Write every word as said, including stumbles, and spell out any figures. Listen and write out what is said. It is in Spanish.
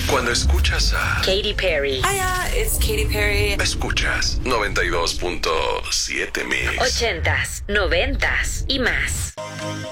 Cuando escuchas a Katy Perry. Hiya, it's Katy Perry. Escuchas noventa y dos punto siete Mix. Ochentas, noventas y más.